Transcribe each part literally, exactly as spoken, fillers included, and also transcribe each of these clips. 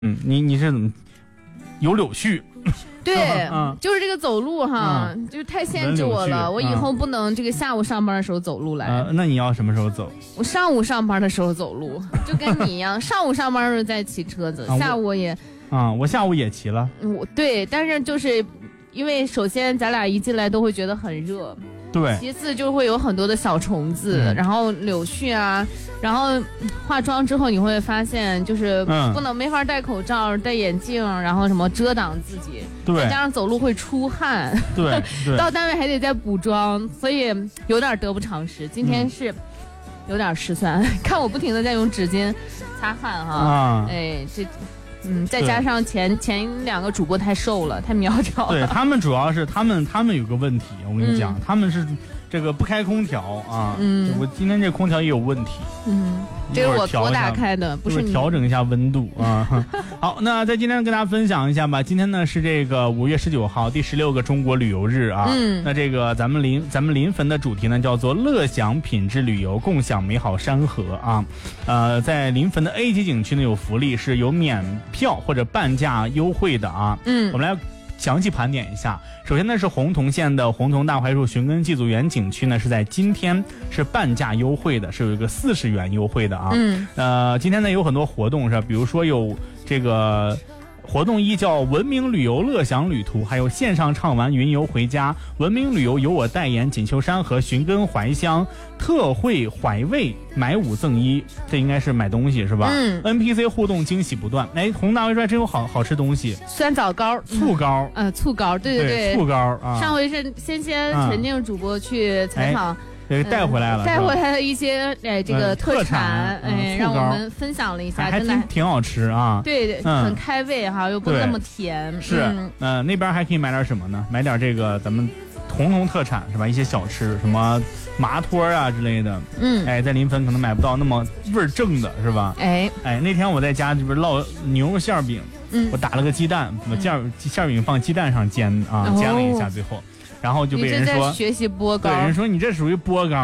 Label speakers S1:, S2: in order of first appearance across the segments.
S1: 嗯，你你是怎么有柳絮？
S2: 对、
S1: 嗯，
S2: 就是这个走路哈，嗯、就是太限制我了。我以后不能这个下午上班的时候走路来。
S1: 呃，那你要什么时候走？
S2: 我上午上班的时候走路，就跟你一样，上午上班的时候在骑车子，啊、下午也。
S1: 啊、嗯，我下午也骑了。
S2: 我对，但是就是因为首先咱俩一进来都会觉得很热。
S1: 对，
S2: 其次就会有很多的小虫子、嗯，然后柳絮啊，然后化妆之后你会发现就是不能、嗯、没法戴口罩、戴眼镜，然后什么遮挡自己，
S1: 对，
S2: 再加上走路会出汗，
S1: 对，对
S2: 到单位还得再补妆，所以有点得不偿失。今天是有点失算，嗯、看我不停的在用纸巾擦汗哈，啊、哎这。嗯，再加上前前两个主播太瘦了，太苗条了。
S1: 对他们主要是他们他们有个问题，我跟你讲，嗯、他们是这个不开空调啊。嗯，我今天这空调也有问题。
S2: 嗯，这是我我打开的，不是你
S1: 调整一下温度啊。好，那在今天跟大家分享一下吧。今天呢是这个五月十九号，第十六个中国旅游日啊。嗯，那这个咱们临咱们临汾的主题呢叫做乐享品质旅游，共享美好山河啊。呃，在临汾的 A 级景区呢有福利，是有免票或者半价优惠的啊。嗯，我们来详细盘点一下。首先呢是洪洞县的洪洞大槐树寻根祭祖园景区呢是在今天是半价优惠的，是有一个四十元优惠的啊。嗯，呃，今天呢有很多活动是吧？比如说有这个。活动一叫文明旅游乐享旅途，还有线上畅玩云游回家，文明旅游由我代言锦绣山河寻根怀乡，特惠怀味买五赠一，这应该是买东西是吧？嗯 N P C 互动惊喜不断。哎，洪大为说真有好好吃东西，
S2: 酸枣糕、
S1: 醋糕，
S2: 嗯、呃，醋糕，对对
S1: 对, 对醋糕啊。
S2: 上回是先先陈静主播去采访。哎
S1: 对，带回来了，
S2: 带回来了一些哎，这个特产，嗯、哎、嗯，让我们分享了一下，
S1: 还
S2: 真的
S1: 挺挺好吃啊。
S2: 对，嗯、很开胃哈，又不那么甜。
S1: 是，嗯、呃，那边还可以买点什么呢？买点这个咱们红铜特产是吧？一些小吃，什么麻托啊之类的。嗯，哎，在临汾可能买不到那么味儿正的是吧？哎哎，那天我在家就是烙牛肉馅饼，嗯，我打了个鸡蛋，把馅、嗯、馅饼放鸡蛋上煎啊，哦、煎了一下，最后。然后就被人说
S2: 学习波糕，
S1: 对人说你这属于波糕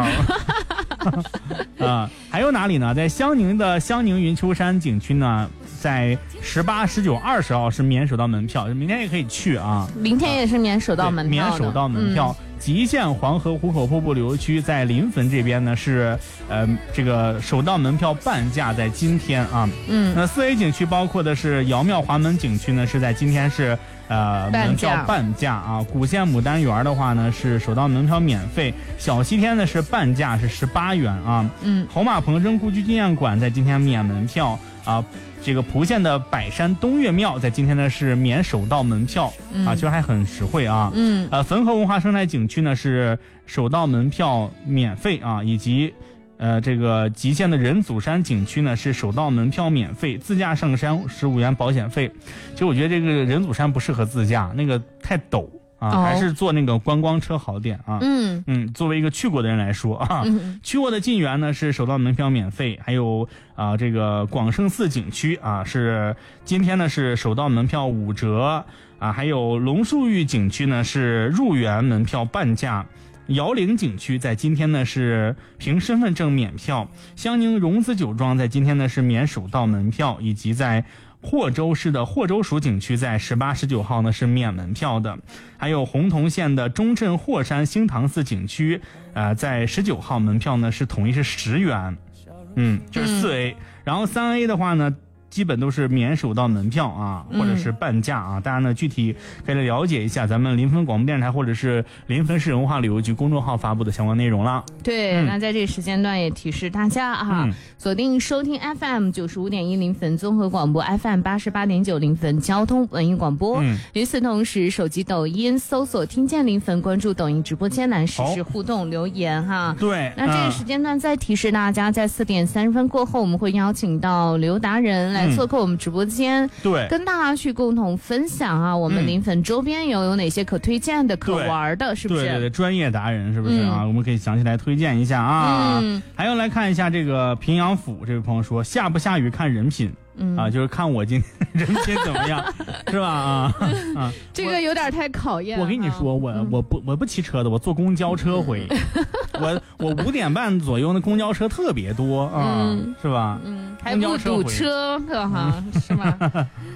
S1: 啊。还有哪里呢？在襄宁的襄宁云丘山景区呢，在十八、十九、二十号是免首道门票，明天也可以去啊。
S2: 明天也是免首道门票的，
S1: 免首道门票。嗯极限黄河壶口瀑布旅游区在临汾这边呢是呃这个首道门票半价，在今天啊。嗯，那四 A 景区包括的是瑶庙华门景区呢是在今天是呃门票半价啊。古县牡丹园的话呢是首道门票免费，小西天呢是半价，是十八元啊。嗯，侯马鹏征故居纪念馆在今天免门票啊。这个蒲县的百山东岳庙在今天呢是免首道门票、嗯、啊，其实还很实惠啊。嗯，呃，汾河文化生态景区呢是首道门票免费啊，以及呃这个吉县的人祖山景区呢是首道门票免费，自驾上山十五元保险费。其实我觉得这个人祖山不适合自驾，那个太陡。啊，还是坐那个观光车好点啊。嗯嗯，作为一个去过的人来说啊，嗯、去过的晋源呢是首道门票免费，还有啊这个广胜寺景区啊是今天呢是首道门票五折啊，还有龙树峪景区呢是入园门票半价。瑶陵景区在今天呢是凭身份证免票，襄宁荣子酒庄在今天呢是免首道门票，以及在霍州市的霍州蜀景区在十八、十九号呢是免门票的，还有洪洞县的中镇霍山兴唐寺景区，呃，在十九号门票呢是统一是十元，嗯，就是四 A，、嗯、然后三 A 的话呢。基本都是免首道门票啊，或者是半价啊。嗯、大家呢具体可以来了解一下咱们临汾广播电视台或者是临汾市文化旅游局公众号发布的相关内容了。
S2: 对，嗯、那在这个时间段也提示大家啊，嗯、锁定收听 F M 九十五点一临汾综合广播 ，F M 八十八点九临汾交通文艺广播。嗯，与此同时，手机抖音搜索听见临汾，关注抖音直播间栏实时互动留言哈。
S1: 对，
S2: 那这个时间段再提示大家，在四点三十分过后，我们会邀请到刘达人来做客我们直播间，嗯、对，跟大家去共同分享啊，我们临汾周边有有哪些可推荐的、可玩的，是不是？
S1: 对对对，专业达人是不是啊？嗯、我们可以详细来推荐一下啊。嗯，还要来看一下这个平阳府，这位朋友说下不下雨看人品。嗯啊，就是看我今天人品怎么样，是吧？啊啊，
S2: 这个有点太考验。
S1: 我跟你说，我、嗯、我不我不骑车的，我坐公交车回。嗯、我我五点半左右那公交车特别多啊，嗯、是吧？
S2: 嗯， 还不堵车，哈，是吗？